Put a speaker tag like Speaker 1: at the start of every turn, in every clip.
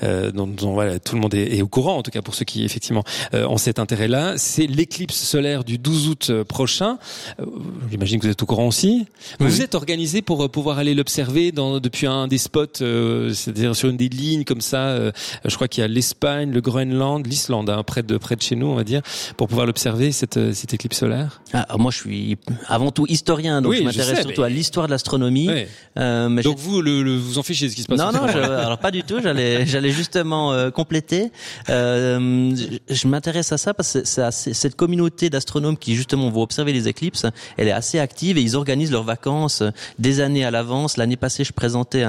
Speaker 1: dont voilà, tout le monde est au courant, en tout cas pour ceux qui effectivement ont cet intérêt-là. C'est l'éclipse solaire du 12 août prochain. J'imagine que vous êtes au courant aussi.
Speaker 2: Oui.
Speaker 1: Vous êtes organisé pour pouvoir aller l'observer depuis un des spots, c'est-à-dire sur une des lignes comme ça. Je crois qu'il y a l'Espagne, le Groenland, l'Islande, près de chez nous, on va dire, pour pouvoir l'observer cette éclipse solaire.
Speaker 2: Moi, je suis avant tout historien, donc
Speaker 1: oui,
Speaker 2: je m'intéresse surtout à l'histoire de l'astronomie.
Speaker 1: Oui. Donc vous en fichez ce qui se passe.
Speaker 2: Non, alors pas du tout. J'allais justement compléter. Je m'intéresse à ça parce que cette communauté d'astronomes qui justement vont observer les éclipses, elle est assez active et ils organisent leurs vacances des années à l'avance. L'année passée, je présentais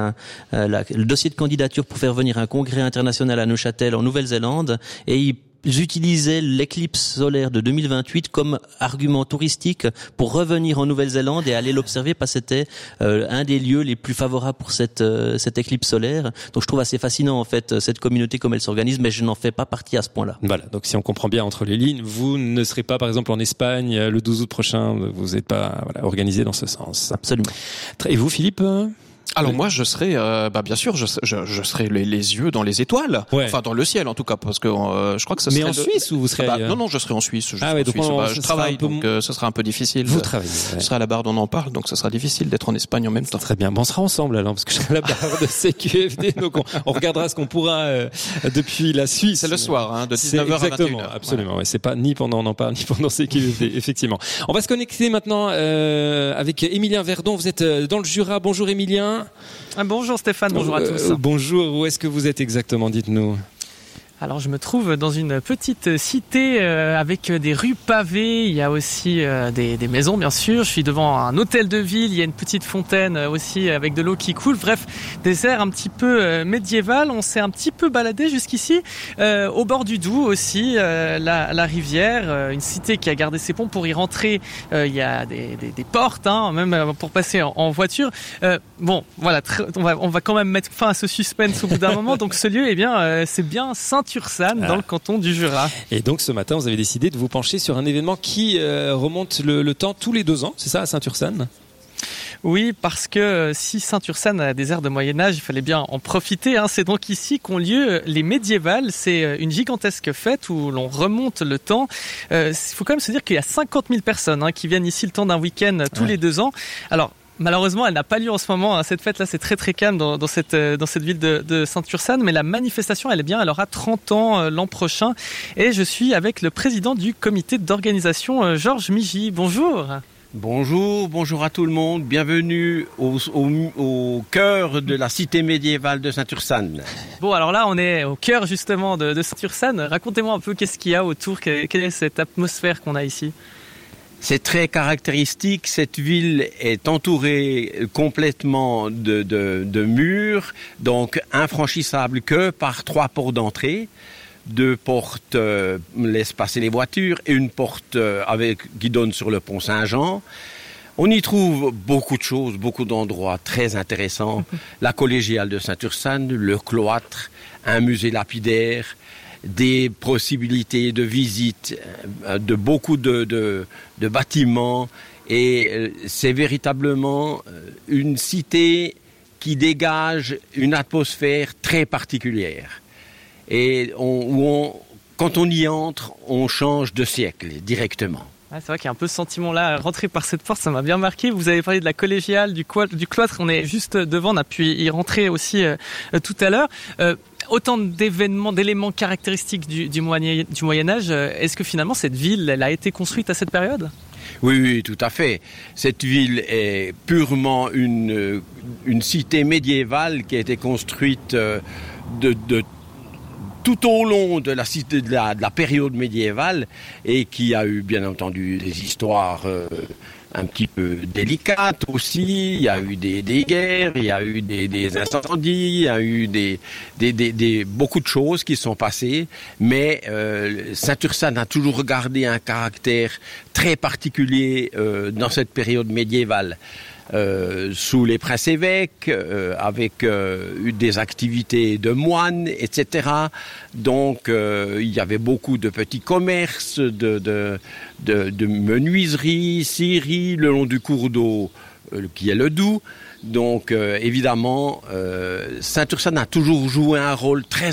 Speaker 2: le dossier de candidature pour faire venir un congrès international à Neuchâtel en Nouvelle-Zélande et ils utilisaient l'éclipse solaire de 2028 comme argument touristique pour revenir en Nouvelle-Zélande et aller l'observer parce que c'était un des lieux les plus favorables pour cette éclipse solaire. Donc je trouve assez fascinant en fait cette communauté comme elle s'organise, mais je n'en fais pas partie à ce point-là.
Speaker 1: Voilà, donc si on comprend bien entre les lignes, vous ne serez pas par exemple en Espagne le 12 août prochain, vous n'êtes pas organisé dans ce sens.
Speaker 2: Absolument.
Speaker 1: Et vous Philippe?
Speaker 3: Alors moi je serai bien sûr je serai les yeux dans les étoiles, enfin dans le ciel en tout cas parce que je crois que ça serait.
Speaker 1: Mais en Suisse ou vous serez
Speaker 3: non je serai en Suisse.
Speaker 1: Je
Speaker 3: travaille donc ce sera un peu difficile.
Speaker 1: Vous travaillez.
Speaker 3: Je serai à la barre d'on en parle donc ce sera difficile d'être en Espagne en même temps.
Speaker 1: Très bien, on sera ensemble alors parce que je serai à la barre de CQFD donc on regardera ce qu'on pourra depuis la Suisse.
Speaker 3: C'est le soir de 19h à 21h.
Speaker 1: Exactement, absolument. Voilà. Ouais, c'est pas ni pendant on en parle ni pendant CQFD effectivement. On va se connecter maintenant avec Émilien Verdon. Vous êtes dans le Jura. Bonjour Émilien.
Speaker 4: Bonjour Stéphane, bonjour à tous.
Speaker 1: Bonjour, où est-ce que vous êtes exactement, dites-nous?
Speaker 4: Alors je me trouve dans une petite cité avec des rues pavées, il y a aussi des maisons bien sûr, je suis devant un hôtel de ville, il y a une petite fontaine aussi avec de l'eau qui coule, bref des airs un petit peu médiéval. On s'est un petit peu baladé jusqu'ici au bord du Doubs aussi, la rivière, une cité qui a gardé ses ponts. Pour y rentrer il y a des portes même pour passer en voiture. Bon voilà, on va quand même mettre fin à ce suspense au bout d'un moment. Donc ce lieu c'est bien Saint-Ursanne dans le canton du Jura.
Speaker 1: Et donc ce matin vous avez décidé de vous pencher sur un événement qui remonte le temps tous les 2 ans, c'est ça, à Saint-Ursanne?
Speaker 4: Oui, parce que si Saint-Ursanne a des airs de Moyen-Âge, il fallait bien en profiter. C'est donc ici qu'ont lieu les médiévales. C'est une gigantesque fête où l'on remonte le temps. Il faut quand même se dire qu'il y a 50 000 personnes qui viennent ici le temps d'un week-end tous les 2 ans. Alors, malheureusement, elle n'a pas lieu en ce moment. Cette fête-là, c'est très très calme dans cette ville de Saint-Ursanne. Mais la manifestation, elle aura 30 ans l'an prochain. Et je suis avec le président du comité d'organisation, Georges Migy. Bonjour.
Speaker 5: Bonjour à tout le monde. Bienvenue au cœur de la cité médiévale de Saint-Ursanne.
Speaker 4: Bon, alors là, on est au cœur justement de Saint-Ursanne. Racontez-moi un peu qu'est-ce qu'il y a autour, quelle est cette atmosphère qu'on a ici?
Speaker 5: C'est très caractéristique. Cette ville est entourée complètement de murs, donc infranchissables que par 3 portes d'entrée. 2 portes laissent passer les voitures et une porte qui donne sur le pont Saint-Jean. On y trouve beaucoup de choses, beaucoup d'endroits très intéressants. La collégiale de Saint-Ursanne, le cloître, un musée lapidaire, des possibilités de visite de beaucoup de bâtiments. Et c'est véritablement une cité qui dégage une atmosphère très particulière. Et quand on y entre, on change de siècle directement.
Speaker 4: C'est vrai qu'il y a un peu ce sentiment-là, rentrer par cette porte, ça m'a bien marqué. Vous avez parlé de la collégiale, du cloître, on est juste devant, on a pu y rentrer aussi tout à l'heure. Autant d'éléments caractéristiques du Moyen-Âge, est-ce que finalement cette ville, elle a été construite à cette période ?
Speaker 5: Oui, tout à fait. Cette ville est purement une cité médiévale qui a été construite tout au long de la période médiévale et qui a eu bien entendu des histoires un petit peu délicates aussi. Il y a eu des guerres, il y a eu des incendies, il y a eu beaucoup de choses qui sont passées, mais Saint-Ursanne a toujours gardé un caractère très particulier dans cette période médiévale. Sous les princes-évêques, avec des activités de moines, etc. Donc, il y avait beaucoup de petits commerces, de menuiseries, scieries, le long du cours d'eau qui est le Doubs. Donc, évidemment, Saint-Ursanne a toujours joué un rôle très